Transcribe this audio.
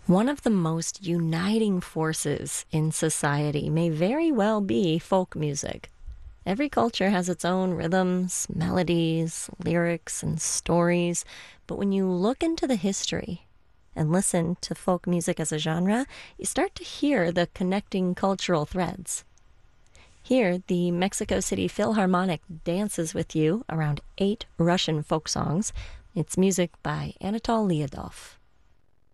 One of the most uniting forces in society may very well be folk music. Every culture has its own rhythms, melodies, lyrics, and stories, but when you look into the history and listen to folk music as a genre, you start to hear the connecting cultural threads. Here, the Mexico City Philharmonic dances with you around 8 Russian folk songs. It's music by Anatol Lyudov.